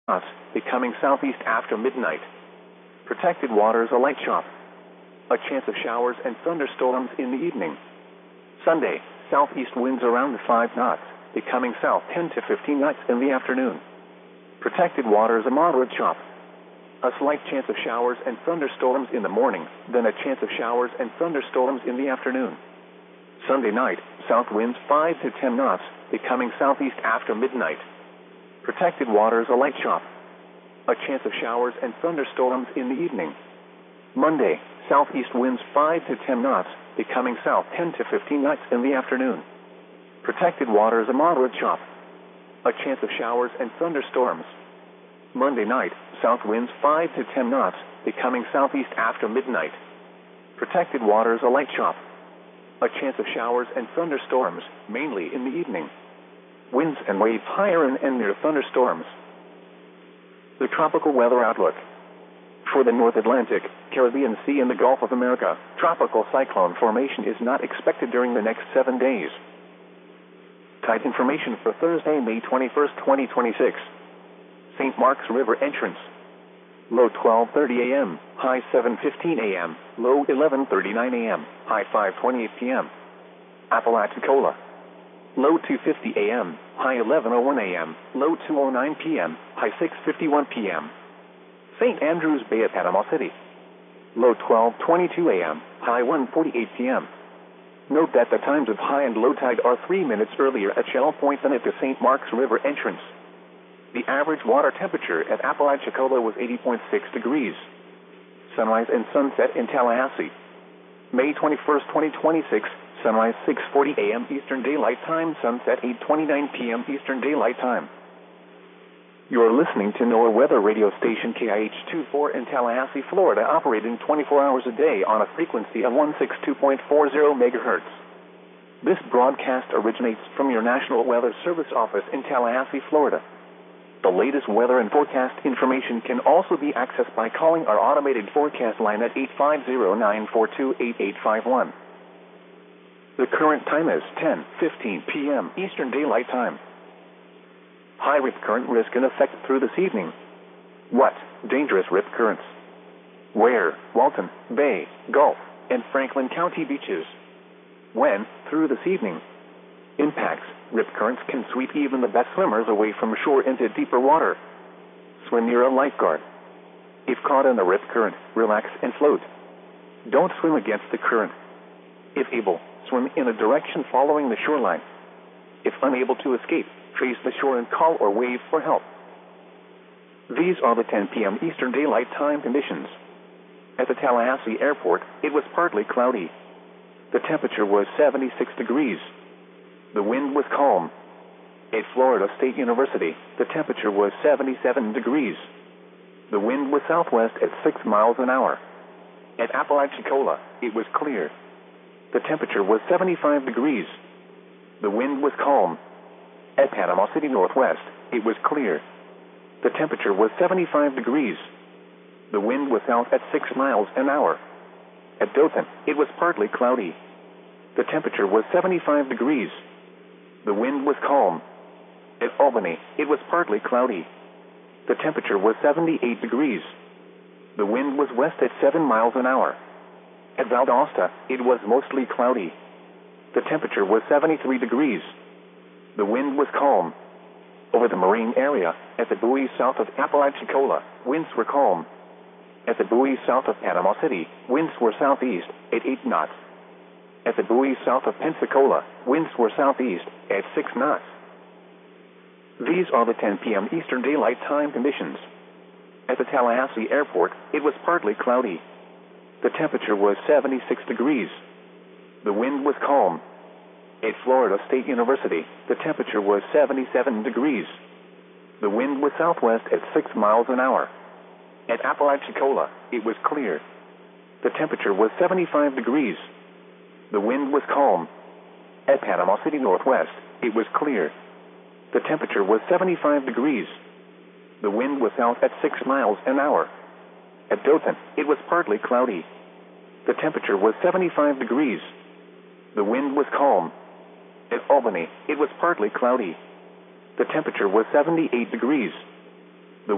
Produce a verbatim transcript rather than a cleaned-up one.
knots, becoming southeast after midnight. Protected waters a light chop. A chance of showers and thunderstorms in the evening. Sunday, southeast winds around five knots, becoming south ten to fifteen knots in the afternoon. Protected waters a moderate chop. A slight chance of showers and thunderstorms in the morning, then a chance of showers and thunderstorms in the afternoon. Sunday night, south winds five to ten knots, becoming southeast after midnight. Protected waters a light chop. A chance of showers and thunderstorms in the evening. Monday, southeast winds five to ten knots, becoming south ten to fifteen knots in the afternoon. Protected waters a moderate chop. A chance of showers and thunderstorms. Monday night, south winds five to ten knots, becoming southeast after midnight. Protected waters a light chop. A chance of showers and thunderstorms, mainly in the evening. Winds and waves higher and, and near thunderstorms. The tropical weather outlook. For the North Atlantic, Caribbean Sea and the Gulf of America, tropical cyclone formation is not expected during the next seven days. Tide information for Thursday, May twenty-first, twenty twenty-six. Saint Mark's River entrance. Low twelve thirty a m, high seven fifteen a m, low eleven thirty-nine a m, high five twenty-eight p m Apalachicola. Low two fifty a m, high eleven oh one a m, low two oh nine p m, high six fifty-one p m Saint Andrews Bay at Panama City. Low twelve twenty-two a m, high one forty-eight p m Note that the times of high and low tide are three minutes earlier at Shell Point than at the Saint Mark's River entrance. The average water temperature at Apalachicola was eighty point six degrees. Sunrise and sunset in Tallahassee. May twenty-first, twenty twenty-six, sunrise six forty a m Eastern Daylight Time, sunset eight twenty-nine p m Eastern Daylight Time. You are listening to NOAA weather radio station K I H twenty-four in Tallahassee, Florida, operating twenty-four hours a day on a frequency of one sixty-two point four zero megahertz. This broadcast originates from your National Weather Service office in Tallahassee, Florida. The latest weather and forecast information can also be accessed by calling our automated forecast line at eight five zero, nine four two, eight eight five one. The current time is ten fifteen p m Eastern Daylight Time. High rip current risk in effect through this evening. What? Dangerous rip currents. Where? Walton, Bay, Gulf, and Franklin County beaches. When? Through this evening. Impacts. Rip currents can sweep even the best swimmers away from shore into deeper water. Swim near a lifeguard. If caught in the rip current, relax and float. Don't swim against the current. If able, swim in a direction following the shoreline. If unable to escape, trace the shore and call or wave for help. These are the ten p m Eastern Daylight Time conditions. At the Tallahassee Airport, it was partly cloudy. The temperature was seventy-six degrees. The wind was calm. At Florida State University, the temperature was seventy-seven degrees. The wind was southwest at six miles an hour. At Apalachicola, it was clear. The temperature was seventy-five degrees. The wind was calm. At Panama City Northwest, it was clear. The temperature was seventy-five degrees. The wind was south at six miles an hour. At Dothan, it was partly cloudy. The temperature was seventy-five degrees. The wind was calm. At Albany, it was partly cloudy. The temperature was seventy-eight degrees. The wind was west at seven miles an hour. At Valdosta, it was mostly cloudy. The temperature was seventy-three degrees. The wind was calm. Over the marine area, at the buoys south of Apalachicola, winds were calm. At the buoys south of Panama City, winds were southeast at eight knots. At the buoys south of Pensacola, winds were southeast at six knots. These are the ten p m Eastern Daylight Time conditions. At the Tallahassee Airport, it was partly cloudy. The temperature was seventy-six degrees. The wind was calm. At Florida State University, the temperature was seventy-seven degrees. The wind was southwest at six miles an hour. At Apalachicola, it was clear. The temperature was seventy-five degrees. The wind was calm. At Panama City Northwest, it was clear. The temperature was seventy-five degrees. The wind was south at six miles an hour. At Dothan, it was partly cloudy. The temperature was seventy-five degrees. The wind was calm. At Albany, it was partly cloudy. The temperature was seventy-eight degrees.